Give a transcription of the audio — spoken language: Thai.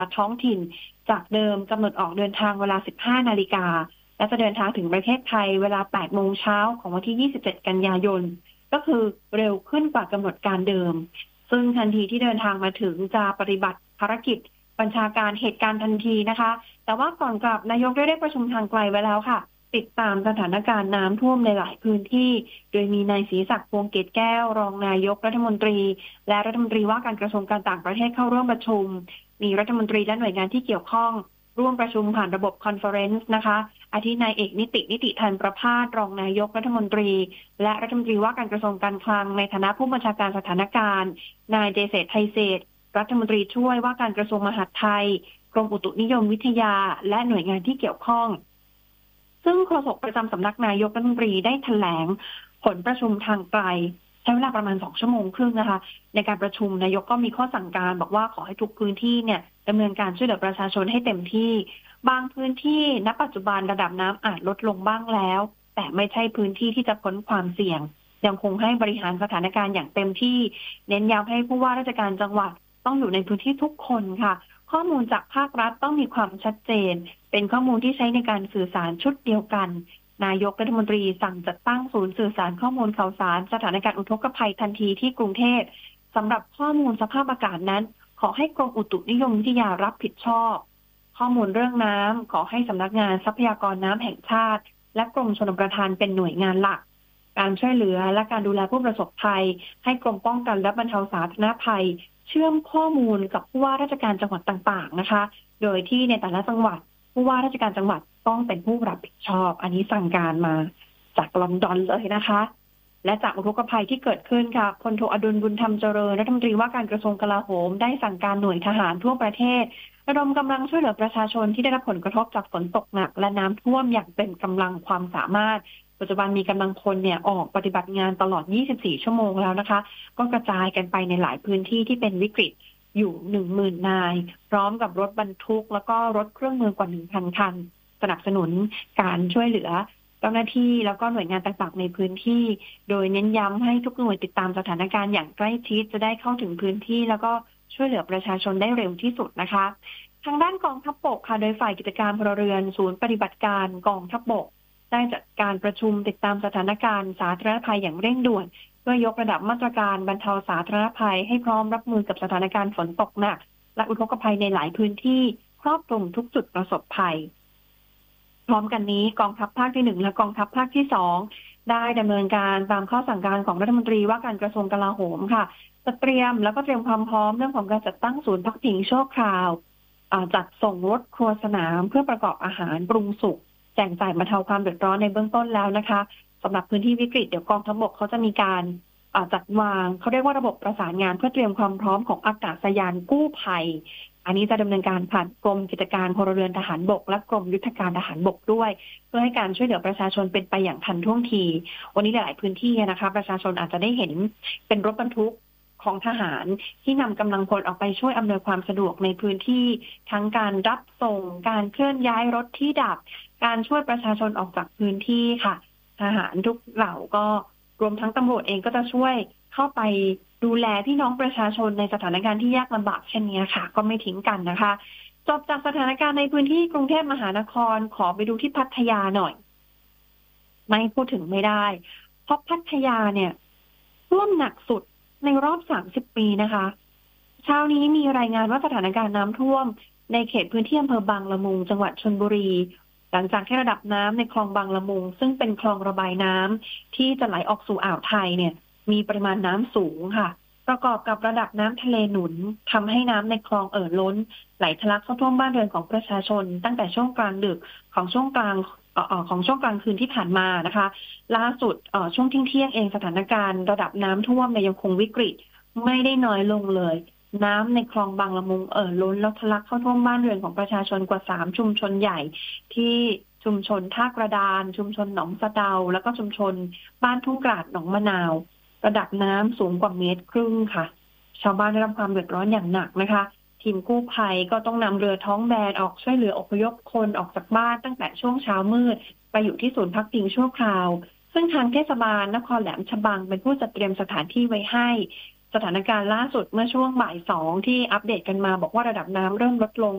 ท้องถิ่นจากเดิมกำหนดออกเดินทางเวลา 15 นาฬิกาและจะเดินทางถึงประเทศไทยเวลา 8 โมงเช้าของวันที่ 27 กันยายนก็คือเร็วขึ้นกว่ากำหนดการเดิมซึ่งทันทีที่เดินทางมาถึงจะปฏิบัติภารกิจบัญชาการเหตุการณ์ทันทีนะคะแต่ว่าก่อนกลับนายกได้ประชุมทางไกลไว้แล้วค่ะติดตามสถานการณ์น้ำท่วมในหลายพื้นที่โดยมีนายศรีศักดิ์ พวงเกตแก้วรองนายกรัฐมนตรีและรัฐมนตรีว่าการกระทรวงการต่างประเทศเข้าร่วมประชุมมีรัฐมนตรีและหน่วยงานที่เกี่ยวข้องร่วมประชุมผ่านระบบคอนเฟอเรนซ์นะคะอาทินายเอกนิติธันประภาสรองนายกรัฐมนตรีและรัฐมนตรีว่าการกระทรวงการคลังในฐานะผู้บัญชาการสถานการณ์นายเจษฎไทยเศรษฐ์รัฐมนตรีช่วยว่าการกระทรวงมหาดไทยกรมอุตุนิยมวิทยาและหน่วยงานที่เกี่ยวข้องซึ่งโฆษกประจำสำนักนายกรัฐมนตรีได้แถลงผลประชุมทางไกลใช้เวลาประมาณ2 ชั่วโมงครึ่งนะคะในการประชุมนายกก็มีข้อสั่งการบอกว่าขอให้ทุกพื้นที่เนี่ยดำเนินการช่วยเหลือประชาชนให้เต็มที่บางพื้นที่ณปัจจุบันระดับน้ำอาจลดลงบ้างแล้วแต่ไม่ใช่พื้นที่ที่จะพ้นความเสี่ยงยังคงให้บริหารสถานการณ์อย่างเต็มที่เน้นย้ำให้ผู้ว่าราชการจังหวัดต้องอยู่ในพื้นที่ทุกคนค่ะข้อมูลจากภาครัฐต้องมีความชัดเจนเป็นข้อมูลที่ใช้ในการสื่อสารชุดเดียวกันนายกรัฐมนตรีสั่งจัดตั้งศูนย์สื่อสารข้อมูลข่าวสารสถานการณ์อุทกภัยทันทีที่กรุงเทพสำหรับข้อมูลสภาพอากาศนั้นขอให้กรมอุตุนิยมวิทยารับผิดชอบข้อมูลเรื่องน้ำขอให้สำนักงานทรัพยากรน้ำแห่งชาติและกรมชลประทานเป็นหน่วยงานหลักการช่วยเหลือและการดูแลผู้ประสบภัยให้กรมป้องกันและบรรเทาสาธารณภัยเชื่อมข้อมูลกับผู้ว่าราชการจังหวัดต่างๆนะคะโดยที่ในแต่ละจังหวัดผู้ว่าราชการจังหวัดต้องเป็นผู้รับผิดชอบอันนี้สั่งการมาจากลอนดอนเลยนะคะและจากอุทกภัยที่เกิดขึ้นค่ะพลโทอดุลบุญธรรมเจริญรัฐมนตรีว่าการกระทรวงกลาโหมได้สั่งการหน่วยทหารทั่วประเทศระดมกำลังช่วยเหลือประชาชนที่ได้รับผลกระทบจากฝนตกหนักและน้ำท่วมอย่างเป็นกำลังความสามารถปัจจุบันมีกำลังพลเนี่ยออกปฏิบัติงานตลอด 24 ชั่วโมงแล้วนะคะก็กระจายกันไปในหลายพื้นที่ที่เป็นวิกฤตอยู่ 10,000 นายพร้อมกับรถบรรทุกแล้วก็รถเครื่องมือกว่า 1,000 คันสนับสนุนการช่วยเหลือเจ้าหน้าที่แล้วก็หน่วยงานต่างๆในพื้นที่โดยเน้นย้ำให้ทุกหน่วยติดตามสถานการณ์อย่างใกล้ชิดจะได้เข้าถึงพื้นที่แล้วก็ช่วยเหลือประชาชนได้เร็วที่สุดนะคะทางด้านกองทัพบกค่ะโดยฝ่ายกิจการพลเรือนศูนย์ปฏิบัติการกองทัพบกได้จัดการประชุมติดตามสถานการณ์สาธารณภัยอย่างเร่งด่วนเพื่อยกระดับมาตรการบรรเทาสาธารณภัยให้พร้อมรับมือกับสถานการณ์ฝนตกหนักและอุทกภัยในหลายพื้นที่ครอบคลุมทุกจุดประสบภัยพร้อมกันนี้กองทัพภาคที่1และกองทัพภาคที่2ได้ดำเนินการตามข้อสั่งการของรัฐมนตรีว่าการกระทรวงกลาโหมค่ะจะเตรียมความพร้อมเรื่องของการจัดตั้งศูนย์พักพิงชั่วคราวจัดส่งรถครัวสนามเพื่อประกอบอาหารปรุงสุกแจกจ่ายบรรเทาความเดือดร้อนในเบื้องต้นแล้วนะคะสำหรับพื้นที่วิกฤตเดี๋ยวกองทัพบกเขาจะมีการจัดวางเขาเรียกว่าระบบประสานงานเพื่อเตรียมความพร้อมของอากาศยานกู้ภัยอันนี้จะดำเนินการผ่านกรมกิจการพลเรือนทหารบกและกรมยุทธการทหารบกด้วยเพื่อให้การช่วยเหลือประชาชนเป็นไปอย่างทันท่วงทีวันนี้หลายพื้นที่นะคะประชาชนอาจจะได้เห็นเป็นรถบรรทุกของทหารที่นำกำลังพลออกไปช่วยอำนวยความสะดวกในพื้นที่ทั้งการรับส่งการเคลื่อนย้ายรถที่ดับการช่วยประชาชนออกจากพื้นที่ค่ะทหารทุกเหล่าก็รวมทั้งตำรวจเองก็จะช่วยเข้าไปดูแลพี่น้องประชาชนในสถานการณ์ที่ยากลำบากเช่นนี้ค่ะก็ไม่ทิ้งกันนะคะจบจากสถานการณ์ในพื้นที่กรุงเทพมหานครขอไปดูที่พัทยาหน่อยไม่พูดถึงไม่ได้เพราะพัทยาเนี่ยท่วมหนักสุดในรอบ30 ปีนะคะเช้านี้มีรายงานว่าสถานการณ์น้ำท่วมในเขตพื้นที่อำเภอบางละมุงจังหวัดชลบุรีหลังจากที่ระดับน้ำในคลองบางละมุงซึ่งเป็นคลองระบายน้ำที่จะไหลออกสู่อ่าวไทยเนี่ยมีปริมาณน้ำสูงค่ะประกอบกับระดับน้ำทะเลหนุนทำให้น้ำในคลองล้นไหลทะลักเข้าท่วมบ้านเรือนของประชาชนตั้งแต่ช่วงกลางดึกของช่วงกลางคืนที่ผ่านมานะคะล่าสุดช่วงเที่ยงเองสถานการณ์ระดับน้ำท่วมเนี่ยยังคงวิกฤตไม่ได้น้อยลงเลยน้ำในคลองบางละมุงล้นแล้วทะลักเข้าท่วมบ้านเรือนของประชาชนกว่า3 ชุมชนใหญ่ที่ชุมชนท่ากระดานชุมชนหนองสะเดาแล้วก็ชุมชนบ้านทุ่งกราดหนองมะนาวระดับน้ำสูงกว่า1.5 เมตรค่ะชาวบ้านได้รับความเดือดร้อนอย่างหนักนะคะทีมกู้ภัยก็ต้องนำเรือท้องแบนออกช่วยเหลืออพยพคนออกจากบ้านตั้งแต่ช่วงเช้ามืดไปอยู่ที่ศูนย์พักพิงชั่วคราวซึ่งทางเทศบาลนครแหลมฉบังเป็นผู้จัดเตรียมสถานที่ไว้ให้สถานการณ์ล่าสุดเมื่อช่วงบ่าย 2ที่อัปเดตกันมาบอกว่าระดับน้ำเริ่มลดลง